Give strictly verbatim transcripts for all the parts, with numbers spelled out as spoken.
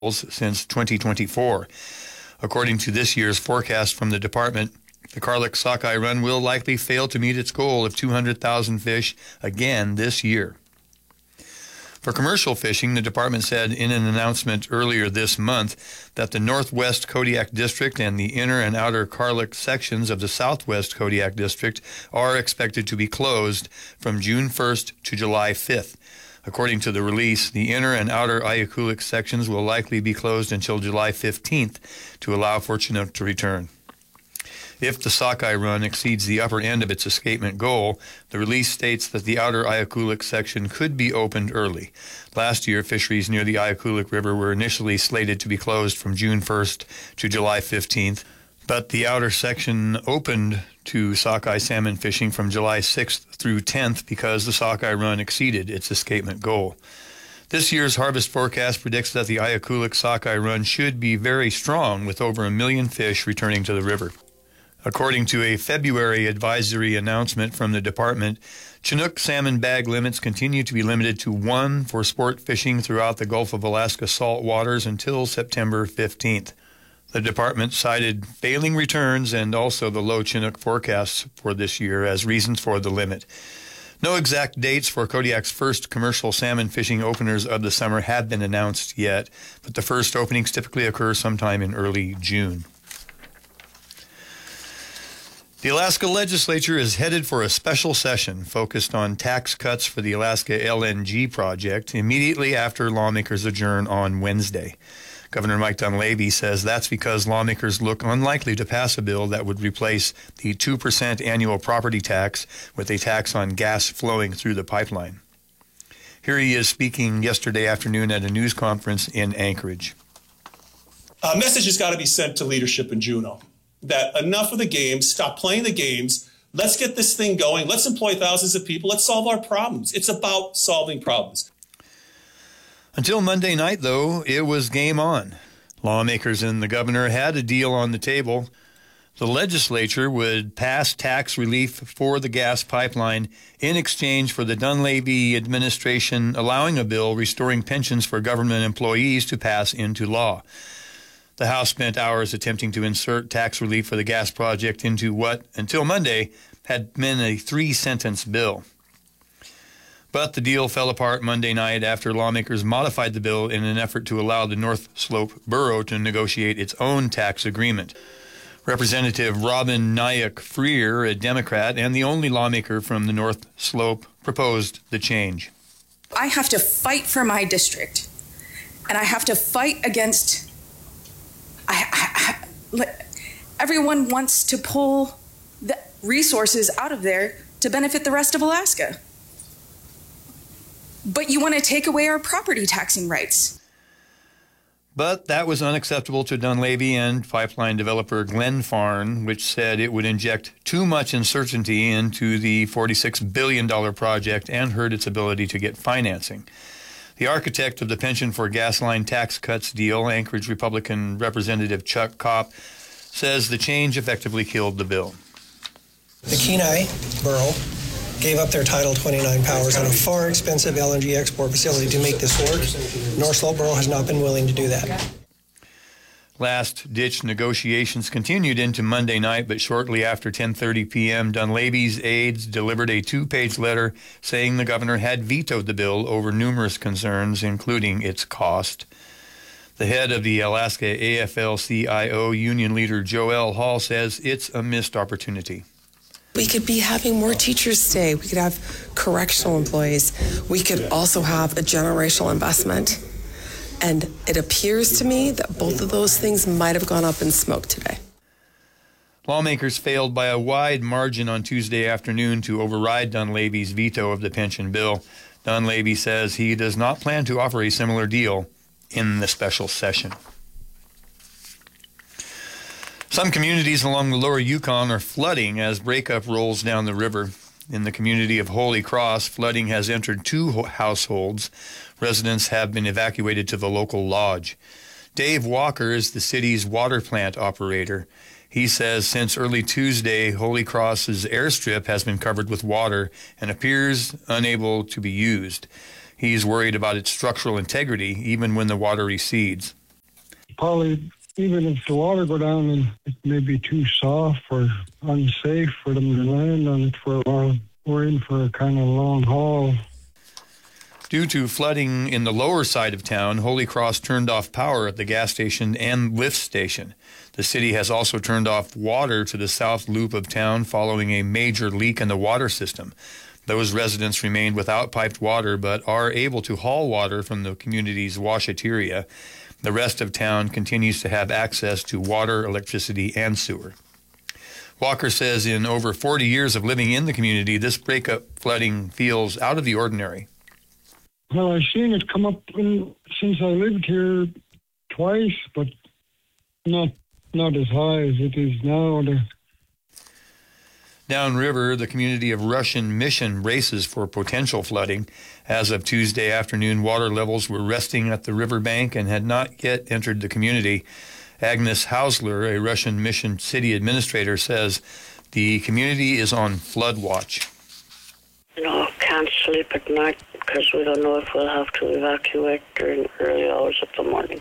since twenty twenty-four. According to this year's forecast from the department, the Carlick Sockeye Run will likely fail to meet its goal of two hundred thousand fish again this year. For commercial fishing, the department said in an announcement earlier this month that the Northwest Kodiak District and the inner and outer Carlick sections of the Southwest Kodiak District are expected to be closed from June first to July fifth. According to the release, the inner and outer Ayakulik sections will likely be closed until July fifteenth to allow for Chinook to return. If the Sockeye Run exceeds the upper end of its escapement goal, the release states that the outer Ayakulik section could be opened early. Last year, fisheries near the Ayakulik River were initially slated to be closed from June first to July fifteenth, but the outer section opened to sockeye salmon fishing from July sixth through tenth because the Sockeye Run exceeded its escapement goal. This year's harvest forecast predicts that the Ayakulik Sockeye Run should be very strong, with over a million fish returning to the river. According to a February advisory announcement from the department, Chinook salmon bag limits continue to be limited to one for sport fishing throughout the Gulf of Alaska salt waters until September fifteenth. The department cited failing returns and also the low Chinook forecasts for this year as reasons for the limit. No exact dates for Kodiak's first commercial salmon fishing openers of the summer have been announced yet, but the first openings typically occur sometime in early June. The Alaska legislature is headed for a special session focused on tax cuts for the Alaska L N G project immediately after lawmakers adjourn on Wednesday. Governor Mike Dunleavy says that's because lawmakers look unlikely to pass a bill that would replace the two percent annual property tax with a tax on gas flowing through the pipeline. Here he is speaking yesterday afternoon at a news conference in Anchorage. A message has got to be sent to leadership in Juneau that enough of the games, stop playing the games, let's get this thing going, let's employ thousands of people, let's solve our problems. It's about solving problems. Until Monday night, though, it was game on. Lawmakers and the governor had a deal on the table. The legislature would pass tax relief for the gas pipeline in exchange for the Dunleavy administration allowing a bill restoring pensions for government employees to pass into law. The House spent hours attempting to insert tax relief for the gas project into what, until Monday, had been a three-sentence bill. But the deal fell apart Monday night after lawmakers modified the bill in an effort to allow the North Slope Borough to negotiate its own tax agreement. Representative Robin Nyack Freer, a Democrat and the only lawmaker from the North Slope, proposed the change. I have to fight for my district, and I have to fight against... I, I, I, everyone wants to pull the resources out of there to benefit the rest of Alaska. But you want to take away our property taxing rights. But that was unacceptable to Dunleavy and pipeline developer Glenfarne, which said it would inject too much uncertainty into the forty-six billion dollars project and hurt its ability to get financing. The architect of the pension for gas line tax cuts deal, Anchorage Republican Representative Chuck Kopp, says the change effectively killed the bill. The Kenai Borough gave up their Title twenty-nine powers on a far expensive L N G export facility to make this work. North Slope Borough has not been willing to do that. Last-ditch negotiations continued into Monday night, but shortly after ten thirty p m, Dunleavy's aides delivered a two-page letter saying the governor had vetoed the bill over numerous concerns, including its cost. The head of the Alaska A F L C I O union leader Joel Hall says it's a missed opportunity. We could be having more teachers stay. We could have correctional employees. We could also have a generational investment. And it appears to me that both of those things might have gone up in smoke today. Lawmakers failed by a wide margin on Tuesday afternoon to override Dunleavy's veto of the pension bill. Dunleavy says he does not plan to offer a similar deal in the special session. Some communities along the lower Yukon are flooding as breakup rolls down the river. In the community of Holy Cross, flooding has entered two households. Residents have been evacuated to the local lodge. Dave Walker is the city's water plant operator. He says since early Tuesday, Holy Cross's airstrip has been covered with water and appears unable to be used. He's worried about its structural integrity even when the water recedes. probably, even if the water go down, and it may be too soft or unsafe for them to land on it for a while. We're in for a kind of long haul. Due to flooding in the lower side of town, Holy Cross turned off power at the gas station and lift station. The city has also turned off water to the south loop of town following a major leak in the water system. Those residents remained without piped water but are able to haul water from the community's washateria. The rest of town continues to have access to water, electricity, and sewer. Walker says in over forty years of living in the community, this breakup flooding feels out of the ordinary. Well, I've seen it come up in, since I lived here twice, but not not as high as it is now. The, Downriver, the community of Russian Mission braces for potential flooding. As of Tuesday afternoon, water levels were resting at the riverbank and had not yet entered the community. Agnes Hausler, a Russian Mission city administrator, says the community is on flood watch. No, can't sleep at night because we don't know if we'll have to evacuate during early hours of the morning.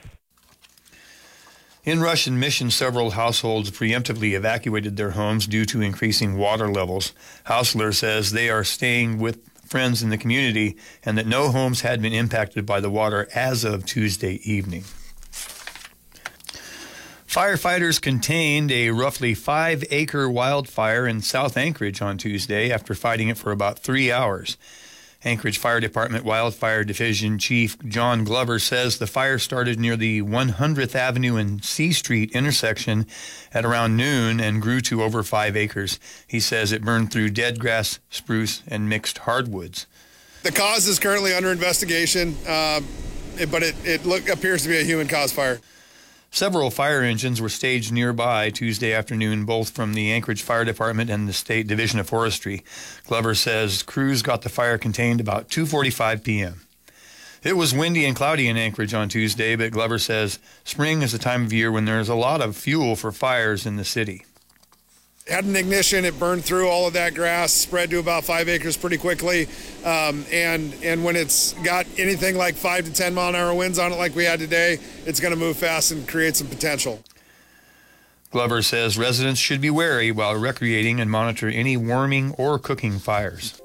In Russian Mission, several households preemptively evacuated their homes due to increasing water levels. Hausler says they are staying with friends in the community and that no homes had been impacted by the water as of Tuesday evening. Firefighters contained a roughly five-acre wildfire in South Anchorage on Tuesday after fighting it for about three hours. Anchorage Fire Department Wildfire Division Chief John Glover says the fire started near the one hundredth Avenue and C Street intersection at around noon and grew to over five acres. He says it burned through dead grass, spruce, and mixed hardwoods. The cause is currently under investigation, uh, but it, it look, appears to be a human-caused fire. Several fire engines were staged nearby Tuesday afternoon, both from the Anchorage Fire Department and the State Division of Forestry. Glover says crews got the fire contained about two forty-five p.m. It was windy and cloudy in Anchorage on Tuesday, but Glover says spring is the time of year when there's a lot of fuel for fires in the city. Had an ignition, it burned through all of that grass, spread to about five acres pretty quickly, um, and and when it's got anything like five to ten mile an hour winds on it like we had today, it's going to move fast and create some potential. Glover says residents should be wary while recreating and monitor any warming or cooking fires.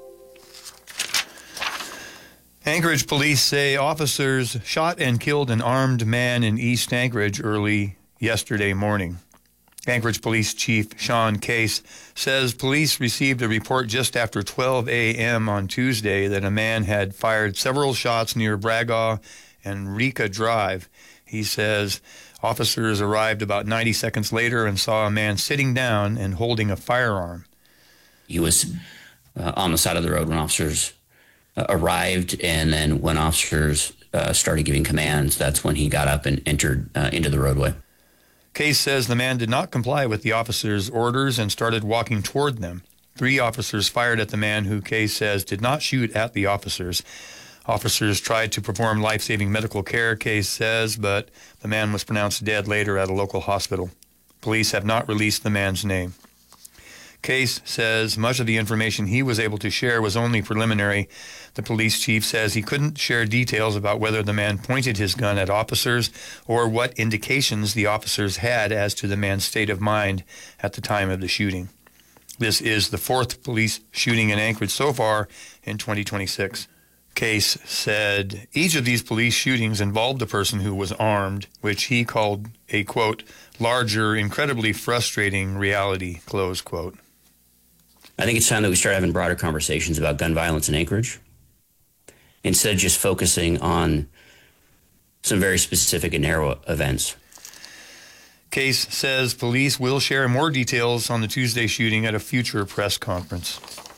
Anchorage police say officers shot and killed an armed man in East Anchorage early yesterday morning. Anchorage Police Chief Sean Case says police received a report just after twelve a.m. on Tuesday that a man had fired several shots near Bragaw and Rika Drive. He says officers arrived about ninety seconds later and saw a man sitting down and holding a firearm. He was uh, on the side of the road when officers uh, arrived, and then when officers uh, started giving commands, that's when he got up and entered uh, into the roadway. Case says the man did not comply with the officers' orders and started walking toward them. Three officers fired at the man, who Case says did not shoot at the officers. Officers tried to perform life-saving medical care, Case says, but the man was pronounced dead later at a local hospital. Police have not released the man's name. Case says much of the information he was able to share was only preliminary. The police chief says he couldn't share details about whether the man pointed his gun at officers or what indications the officers had as to the man's state of mind at the time of the shooting. This is the fourth police shooting in Anchorage so far in twenty twenty-six. Case said each of these police shootings involved a person who was armed, which he called a, quote, larger, incredibly frustrating reality, close quote. I think it's time that we start having broader conversations about gun violence in Anchorage, instead of just focusing on some very specific and narrow events. Case says police will share more details on the Tuesday shooting at a future press conference.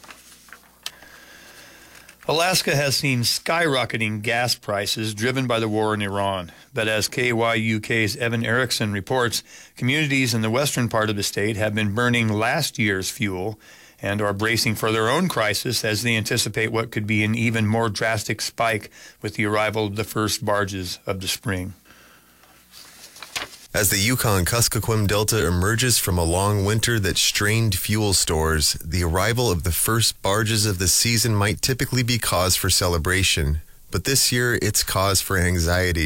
Alaska has seen skyrocketing gas prices driven by the war in Iran. But as K Y U K's Evan Erickson reports, communities in the western part of the state have been burning last year's fuel and are bracing for their own crisis as they anticipate what could be an even more drastic spike with the arrival of the first barges of the spring. As the Yukon-Kuskokwim Delta emerges from a long winter that strained fuel stores, the arrival of the first barges of the season might typically be cause for celebration. But this year, it's cause for anxiety.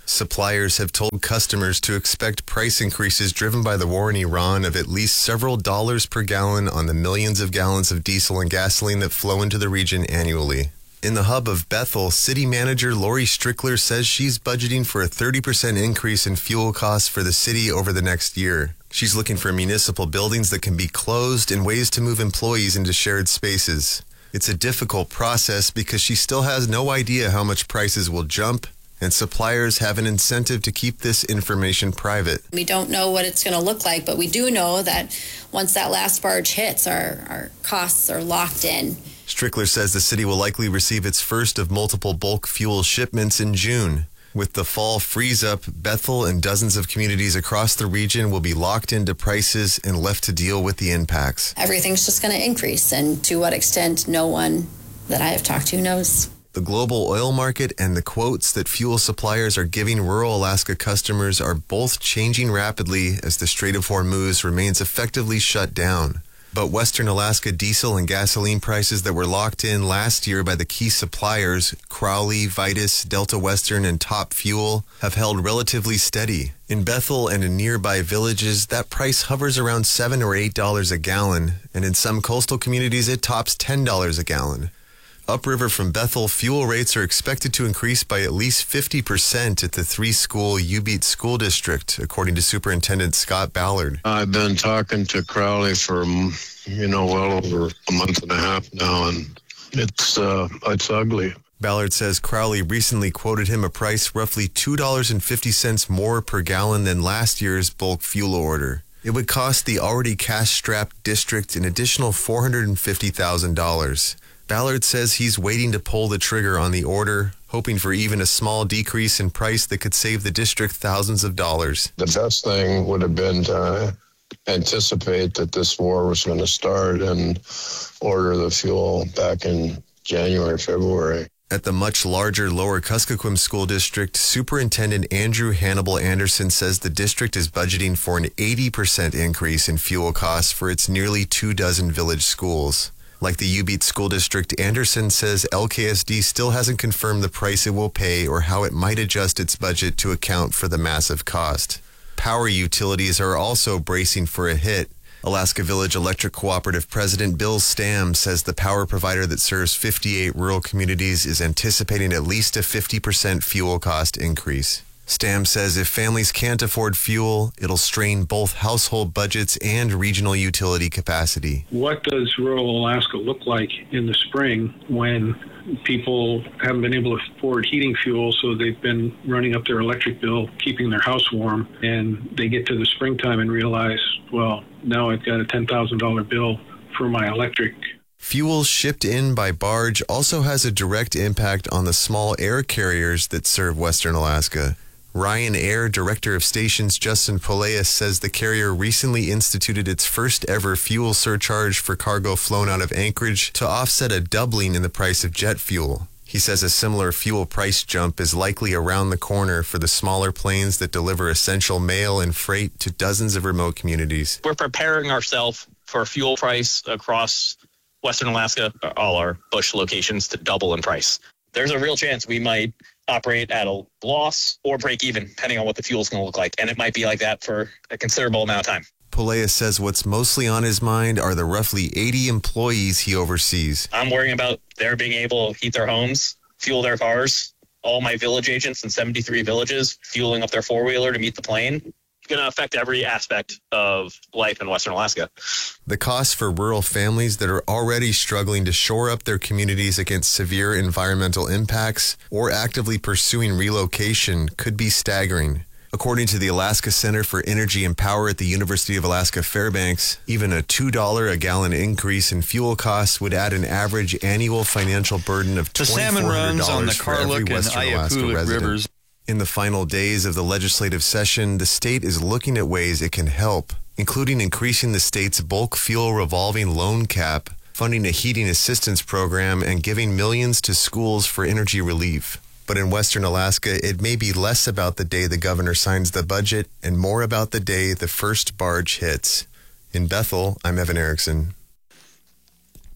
Suppliers have told customers to expect price increases driven by the war in Iran of at least several dollars per gallon on the millions of gallons of diesel and gasoline that flow into the region annually. In the hub of Bethel, City Manager Lori Strickler says she's budgeting for a thirty percent increase in fuel costs for the city over the next year. She's looking for municipal buildings that can be closed and ways to move employees into shared spaces. It's a difficult process because she still has no idea how much prices will jump, and suppliers have an incentive to keep this information private. We don't know what it's going to look like, but we do know that once that last barge hits, our, our costs are locked in. Strickler says the city will likely receive its first of multiple bulk fuel shipments in June. With the fall freeze-up, Bethel and dozens of communities across the region will be locked into prices and left to deal with the impacts. Everything's just going to increase, and to what extent, no one that I have talked to knows. The global oil market and the quotes that fuel suppliers are giving rural Alaska customers are both changing rapidly as the Strait of Hormuz remains effectively shut down. But Western Alaska diesel and gasoline prices that were locked in last year by the key suppliers, Crowley, Vitus, Delta Western, and Top Fuel, have held relatively steady. In Bethel and in nearby villages, that price hovers around seven dollars or eight dollars a gallon, and in some coastal communities it tops ten dollars a gallon. Upriver from Bethel, fuel rates are expected to increase by at least fifty percent at the three-school Ubeat School District, according to Superintendent Scott Ballard. I've been talking to Crowley for, you know, well over a month and a half now, and it's uh, it's ugly. Ballard says Crowley recently quoted him a price roughly two dollars and fifty cents more per gallon than last year's bulk fuel order. It would cost the already cash-strapped district an additional four hundred fifty thousand dollars. Ballard says he's waiting to pull the trigger on the order, hoping for even a small decrease in price that could save the district thousands of dollars. The best thing would have been to anticipate that this war was going to start and order the fuel back in January, February. At the much larger Lower Kuskokwim School District, Superintendent Andrew Hannibal Anderson says the district is budgeting for an eighty percent increase in fuel costs for its nearly two dozen village schools. Like the Ubeat School District, Anderson says L K S D still hasn't confirmed the price it will pay or how it might adjust its budget to account for the massive cost. Power utilities are also bracing for a hit. Alaska Village Electric Cooperative President Bill Stam says the power provider that serves fifty-eight rural communities is anticipating at least a fifty percent fuel cost increase. Stam says if families can't afford fuel, it'll strain both household budgets and regional utility capacity. What does rural Alaska look like in the spring when people haven't been able to afford heating fuel, so they've been running up their electric bill, keeping their house warm, and they get to the springtime and realize, well, now I've got a ten thousand dollars bill for my electric. Fuel shipped in by barge also has a direct impact on the small air carriers that serve Western Alaska. Ryan Air Director of Stations Justin Poleas says the carrier recently instituted its first ever fuel surcharge for cargo flown out of Anchorage to offset a doubling in the price of jet fuel. He says a similar fuel price jump is likely around the corner for the smaller planes that deliver essential mail and freight to dozens of remote communities. We're preparing ourselves for a fuel price across Western Alaska, all our Bush locations, to double in price. There's a real chance we might operate at a loss or break even, depending on what the fuel's going to look like. And it might be like that for a considerable amount of time. Poleas says what's mostly on his mind are the roughly eighty employees he oversees. I'm worrying about their being able to heat their homes, fuel their cars. All my village agents in seventy-three villages fueling up their four-wheeler to meet the plane. It's going to affect every aspect of life in Western Alaska. The costs for rural families that are already struggling to shore up their communities against severe environmental impacts or actively pursuing relocation could be staggering. According to the Alaska Center for Energy and Power at the University of Alaska Fairbanks, even a two dollars a gallon increase in fuel costs would add an average annual financial burden of the twenty-four hundred dollars salmon runs on the for every Karluk and Western Alaska Ayapulik resident. rivers. In the final days of the legislative session, the state is looking at ways it can help, including increasing the state's bulk fuel revolving loan cap, funding a heating assistance program, and giving millions to schools for energy relief. But in Western Alaska, it may be less about the day the governor signs the budget and more about the day the first barge hits. In Bethel, I'm Evan Erickson.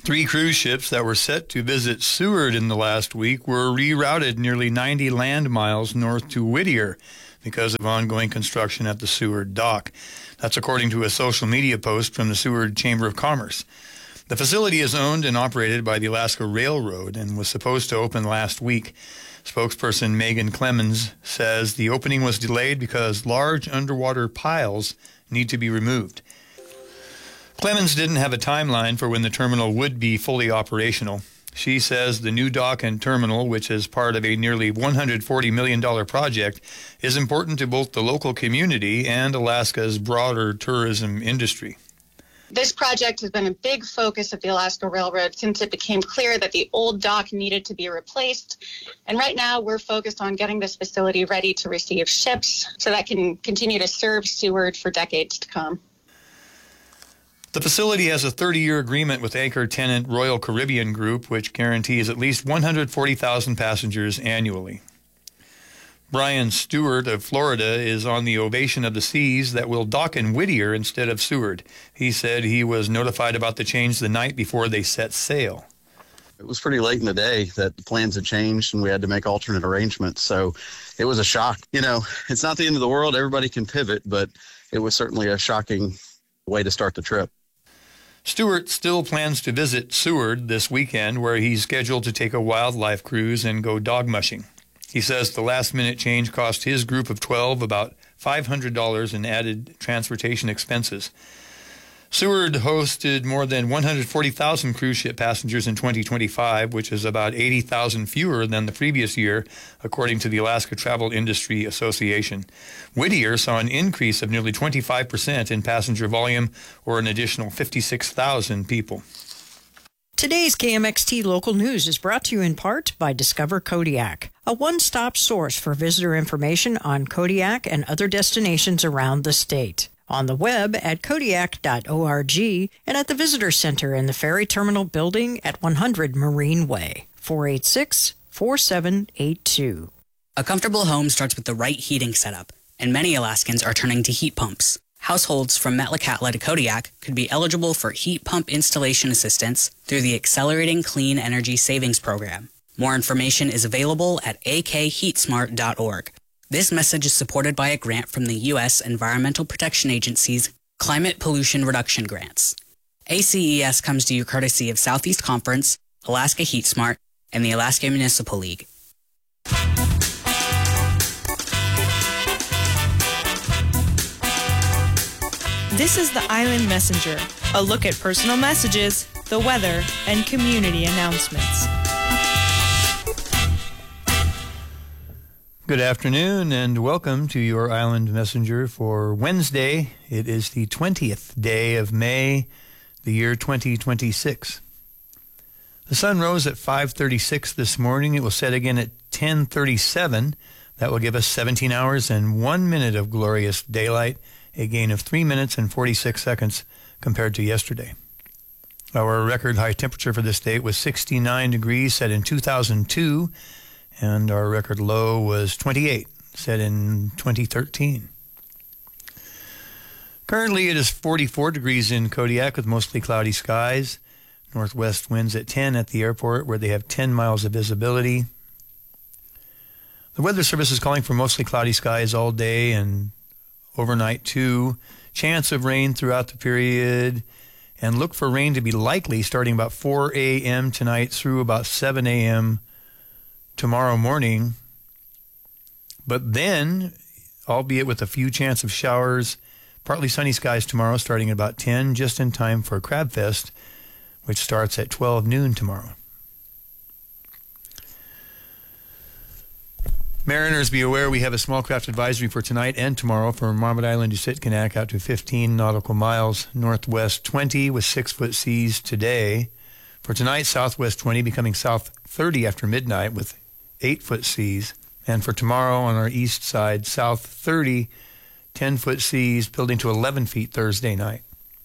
Three cruise ships that were set to visit Seward in the last week were rerouted nearly ninety land miles north to Whittier because of ongoing construction at the Seward dock. That's according to a social media post from the Seward Chamber of Commerce. The facility is owned and operated by the Alaska Railroad and was supposed to open last week. Spokesperson Megan Clemens says the opening was delayed because large underwater piles need to be removed. Clemens didn't have a timeline for when the terminal would be fully operational. She says the new dock and terminal, which is part of a nearly one hundred forty million dollars project, is important to both the local community and Alaska's broader tourism industry. This project has been a big focus of the Alaska Railroad since it became clear that the old dock needed to be replaced. And right now we're focused on getting this facility ready to receive ships so that can continue to serve Seward for decades to come. The facility has a thirty-year agreement with anchor tenant Royal Caribbean Group, which guarantees at least one hundred forty thousand passengers annually. Brian Stewart of Florida is on the Ovation of the Seas that will dock in Whittier instead of Seward. He said he was notified about the change the night before they set sail. It was pretty late in the day that the plans had changed and we had to make alternate arrangements. So it was a shock. You know, it's not the end of the world. Everybody can pivot, but it was certainly a shocking way to start the trip. Stewart still plans to visit Seward this weekend, where he's scheduled to take a wildlife cruise and go dog mushing. He says the last-minute change cost his group of twelve about five hundred dollars in added transportation expenses. Seward hosted more than one hundred forty thousand cruise ship passengers in twenty twenty-five, which is about eighty thousand fewer than the previous year, according to the Alaska Travel Industry Association. Whittier saw an increase of nearly twenty-five percent in passenger volume, or an additional fifty-six thousand people. Today's K M X T Local News is brought to you in part by Discover Kodiak, a one-stop source for visitor information on Kodiak and other destinations around the state. On the web at kodiak dot org and at the Visitor Center in the Ferry Terminal Building at one hundred Marine Way, four eight six, four seven eight two. A comfortable home starts with the right heating setup, and many Alaskans are turning to heat pumps. Households from Metlakatla to Kodiak could be eligible for heat pump installation assistance through the Accelerating Clean Energy Savings Program. More information is available at a k heat smart dot org. This message is supported by a grant from the U S Environmental Protection Agency's Climate Pollution Reduction Grants. A C E S comes to you courtesy of Southeast Conference, Alaska Heat Smart, and the Alaska Municipal League. This is the Island Messenger, a look at personal messages, the weather, and community announcements. Good afternoon and welcome to your Island Messenger for Wednesday. It is the twentieth day of May, the year twenty twenty-six. The sun rose at five thirty-six this morning. It will set again at ten thirty-seven. That will give us seventeen hours and one minute of glorious daylight, a gain of three minutes and forty-six seconds compared to yesterday. Our record high temperature for this date was sixty-nine degrees, set in two thousand two. And our record low was twenty-eight, set in twenty thirteen. Currently, it is forty-four degrees in Kodiak with mostly cloudy skies. Northwest winds at ten at the airport, where they have ten miles of visibility. The Weather Service is calling for mostly cloudy skies all day and overnight, too. Chance of rain throughout the period. And look for rain to be likely starting about four a.m. tonight through about seven a.m. tomorrow morning, but then, albeit with a few chance of showers, partly sunny skies tomorrow starting at about ten, just in time for Crab Fest, which starts at twelve noon tomorrow. Mariners, be aware we have a small craft advisory for tonight and tomorrow for Marmot Island to Sitkinak out to fifteen nautical miles, northwest twenty with six-foot seas today. For tonight, southwest twenty becoming south thirty after midnight with eight-foot seas. And for tomorrow on our east side, south thirty, ten-foot seas, building to eleven feet Thursday night.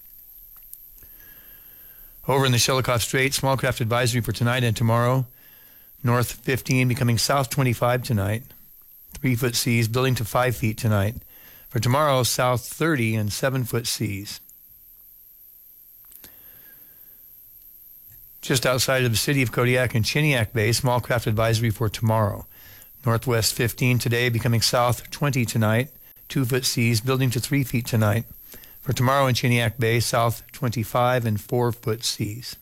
Over in the Shelikof Strait, small craft advisory for tonight and tomorrow. North fifteen becoming south twenty-five tonight. Three-foot seas, building to five feet tonight. For tomorrow, south thirty and seven-foot seas. Just outside of the city of Kodiak and Chiniak Bay, small craft advisory for tomorrow. Northwest fifteen today, becoming south twenty tonight. Two foot seas, building to three feet tonight. For tomorrow in Chiniak Bay, south twenty-five and four foot seas.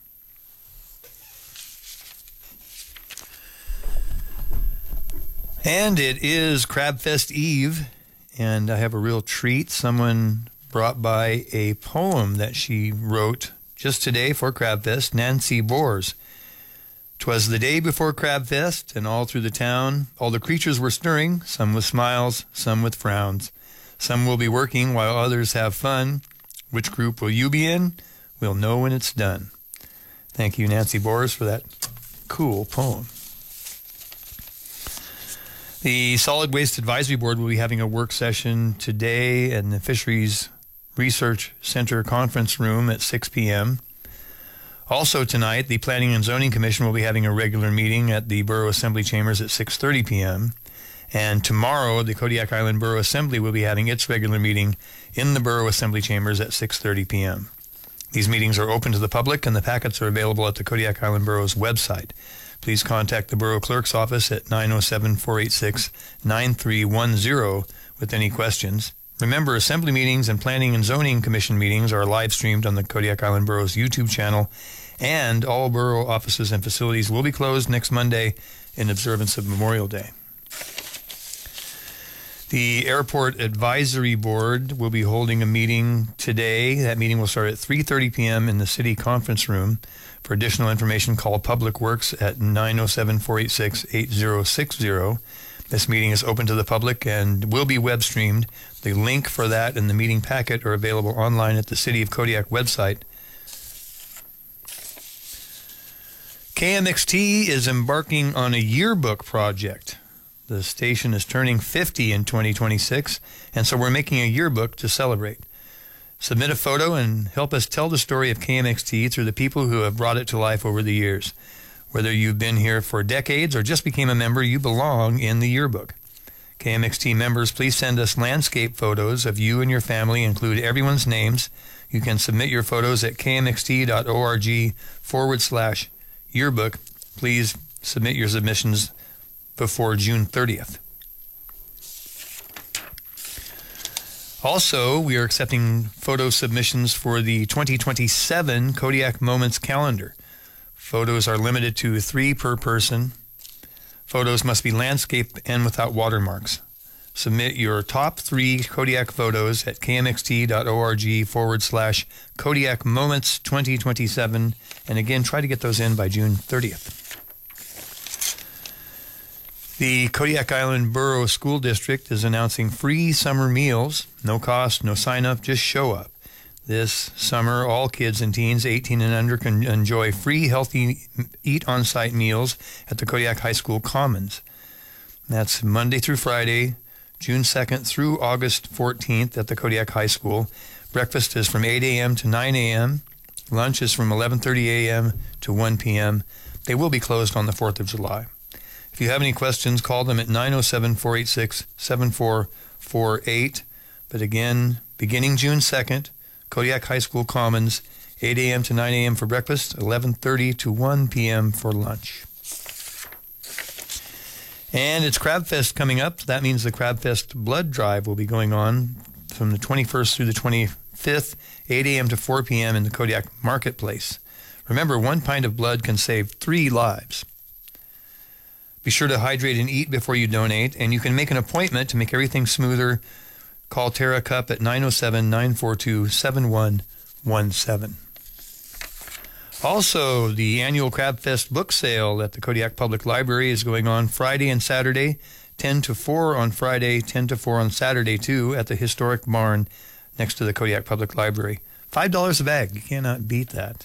And it is Crab Fest Eve, and I have a real treat. Someone brought by a poem that she wrote just today for Crab Fest, Nancy Bors. 'Twas the day before Crab Fest, and all through the town, all the creatures were stirring, some with smiles, some with frowns. Some will be working while others have fun. Which group will you be in? We'll know when it's done. Thank you, Nancy Bors, for that cool poem. The Solid Waste Advisory Board will be having a work session today in the Fisheries Research Center conference room at six p.m. Also tonight, the Planning and Zoning Commission will be having a regular meeting at the Borough Assembly Chambers at six thirty p.m. And tomorrow, the Kodiak Island Borough Assembly will be having its regular meeting in the Borough Assembly Chambers at six thirty p.m. These meetings are open to the public, and the packets are available at the Kodiak Island Borough's website. Please contact the Borough Clerk's office at nine oh seven, four eight six, nine three one zero with any questions. Remember, Assembly meetings and Planning and Zoning Commission meetings are live streamed on the Kodiak Island Borough's YouTube channel, and all borough offices and facilities will be closed next Monday in observance of Memorial Day. The Airport Advisory Board will be holding a meeting today. That meeting will start at three thirty p.m. in the City Conference Room. For additional information, call Public Works at nine oh seven, four eight six, eight oh six zero. This meeting is open to the public and will be web streamed. The link for that and the meeting packet are available online at the City of Kodiak website. K M X T is embarking on a yearbook project. The station is turning fifty in twenty twenty-six, and so we're making a yearbook to celebrate. Submit a photo and help us tell the story of K M X T through the people who have brought it to life over the years. Whether you've been here for decades or just became a member, you belong in the yearbook. K M X T members, please send us landscape photos of you and your family. Include everyone's names. You can submit your photos at kmxt.org forward slash yearbook. Please submit your submissions before June thirtieth. Also, we are accepting photo submissions for the twenty twenty-seven Kodiak Moments calendar. Photos are limited to three per person. Photos must be landscape and without watermarks. Submit your top three Kodiak photos at kmxt.org forward slash Kodiak Moments twenty twenty-seven. And again, try to get those in by June thirtieth. The Kodiak Island Borough School District is announcing free summer meals. No cost, no sign-up, just show up. This summer, all kids and teens eighteen and under can enjoy free, healthy, eat-on-site meals at the Kodiak High School Commons. That's Monday through Friday, June second through August fourteenth at the Kodiak High School. Breakfast is from eight a.m. to nine a.m. Lunch is from eleven thirty a.m. to one p.m. They will be closed on the fourth of July. If you have any questions, call them at nine oh seven, four eight six, seven four four eight. But again, beginning June second, Kodiak High School Commons, eight a.m. to nine a.m. for breakfast, eleven thirty to one p.m. for lunch. And it's Crab Fest coming up. That means the Crab Fest blood drive will be going on from the twenty-first through the twenty-fifth, eight a.m. to four p.m. in the Kodiak Marketplace. Remember, one pint of blood can save three lives. Be sure to hydrate and eat before you donate, and you can make an appointment to make everything smoother. Call Tara Cup at nine oh seven, nine four two, seven one one seven. Also, the annual Crab Fest book sale at the Kodiak Public Library is going on Friday and Saturday, ten to four on Friday, ten to four on Saturday, too, at the historic barn next to the Kodiak Public Library. five dollars a bag. You cannot beat that.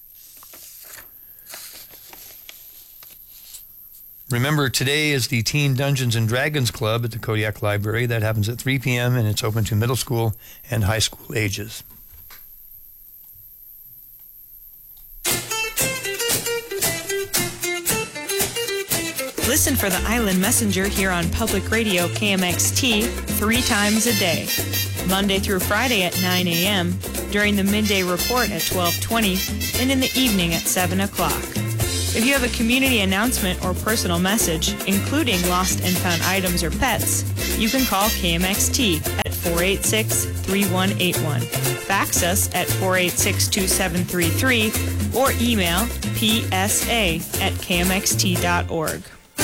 Remember, today is the Teen Dungeons and Dragons Club at the Kodiak Library. That happens at three p.m. and it's open to middle school and high school ages. Listen for the Island Messenger here on Public Radio K M X T three times a day, Monday through Friday at nine a.m., during the midday report at twelve twenty, and in the evening at seven o'clock. If you have a community announcement or personal message, including lost and found items or pets, you can call K M X T at four eight six, three one eight one, fax us at four eight six, two seven three three, or email p s a at k m x t dot org.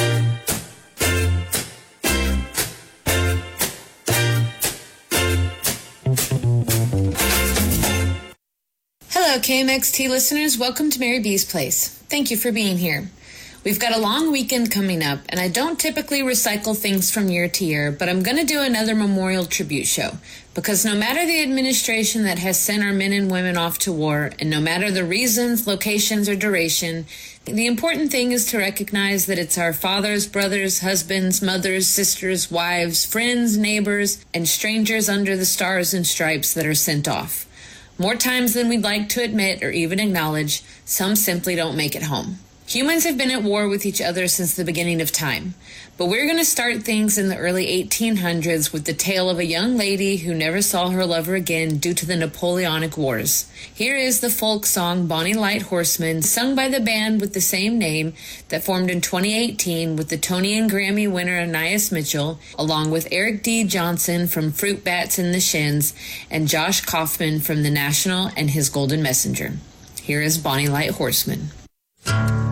Hello, K M X T listeners. Welcome to Mary B's Place. Thank you for being here. We've got a long weekend coming up, and I don't typically recycle things from year to year, but I'm going to do another memorial tribute show, because no matter the administration that has sent our men and women off to war, and no matter the reasons, locations, or duration, the important thing is to recognize that it's our fathers, brothers, husbands, mothers, sisters, wives, friends, neighbors, and strangers under the stars and stripes that are sent off. More times than we'd like to admit or even acknowledge, some simply don't make it home. Humans have been at war with each other since the beginning of time, but we're going to start things in the early eighteen hundreds with the tale of a young lady who never saw her lover again due to the Napoleonic Wars. Here is the folk song Bonnie Light Horseman, sung by the band with the same name that formed in twenty eighteen with the Tony and Grammy winner Anais Mitchell, along with Eric D. Johnson from Fruit Bats and the Shins, and Josh Kaufman from The National and his Golden Messenger. Here is Bonnie Light Horseman.